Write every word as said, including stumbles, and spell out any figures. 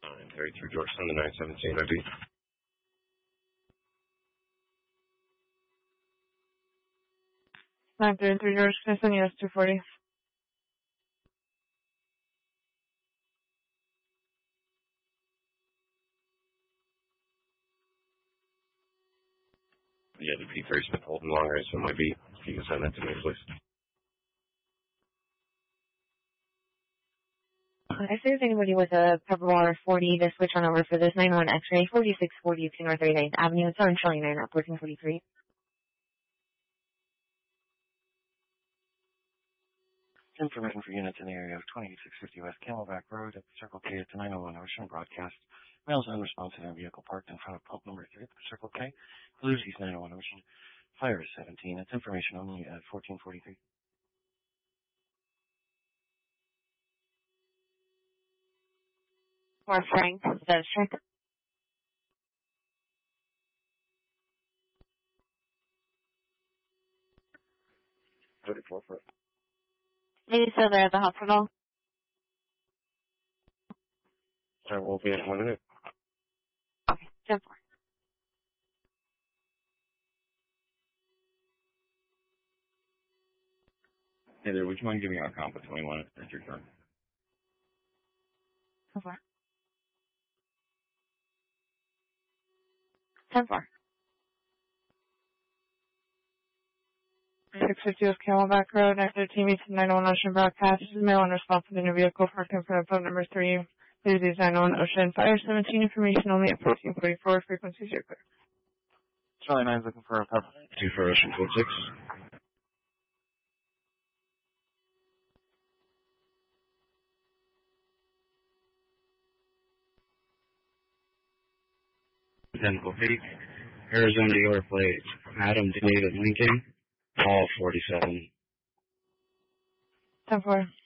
nine thirty-three Georgetown, the nine seventeen I D. nine thirty-three Georgetown, yes, two forty. Yeah, the P thirty's been holding long range, so it might be. If you can send that to me, please. I see if anybody with a Pepperwater forty to switch on over for this nine one X-ray, forty-six forty-two North thirty-ninth Avenue, Southern Showing nine, fourteen forty-three. Information for units in the area of twenty-six fifty West Camelback Road at the Circle K at the nine oh one Ocean broadcast. Males unresponsive in a vehicle parked in front of pump number three at the Circle K. Blues East nine oh one Ocean. Fire is seventeen. It's information only at fourteen forty-three. More Frank, that's check. thirty-four foot. Are you still there at the hospital? I will be in one minute. Okay, ten four. Hey there, would you mind giving me our comp at twenty-one at your turn? ten four. ten four. six fifty West Camelback Road, nine thirteen meets nine oh one Ocean broadcast. This is male unresponsive in a vehicle parked in front of pump number three. Please use nine oh one Ocean. Fire seventeen, information only at fourteen forty-four. Frequencies are clear. Charlie nine's looking for a pepper. Two for Ocean code six. Identical Peak, Arizona dealer plate, Adam David Lincoln, all forty-seven. ten four.